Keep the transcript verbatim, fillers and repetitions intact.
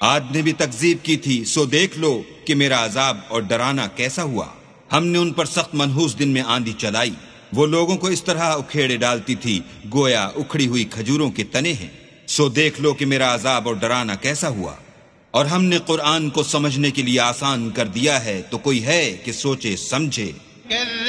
आद ने भी तकजीब की थी, सो देख लो कि मेरा अजाब और डराना कैसा हुआ। हमने उन पर सख्त मनहूस दिन में आंधी चलाई। वो लोगों को इस तरह उखेड़े डालती थी गोया उखड़ी हुई खजूरों के तने हैं। सो देख लो कि मेरा अजाब और डराना कैसा हुआ। और हमने कुरान को समझने के लिए आसान कर दिया है, तो कोई है कि सोचे समझे।